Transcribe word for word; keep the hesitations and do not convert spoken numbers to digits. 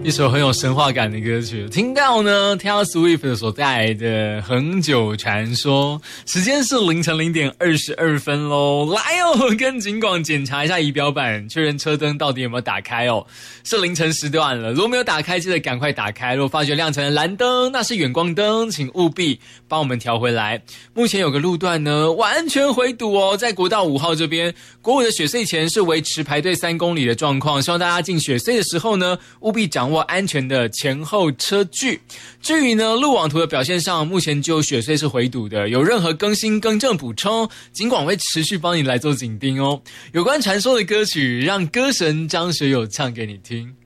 一首很有神话感的歌曲，听到呢 Taylor Swift 所带来的《恒久传说》。时间是凌晨零点二十二分咯，来哦，跟警广检查一下仪表板，确认车灯到底有没有打开哦。是凌晨时段了，如果没有打开，记得赶快打开。如果发觉亮成了蓝灯，那是远光灯，请务必帮我们调回来。目前有个路段呢完全回堵哦，在国道五号这边，国五的雪隧前是维持排队三公里的状况，希望大家进雪隧的时候呢，务必掌握安全的前后车距。至于呢路网图的表现上，目前只有雪隧是回堵的，有任何更新更正补充，警广会持续帮你来做紧盯哦。有关传说的歌曲，让歌神张学友唱给你听。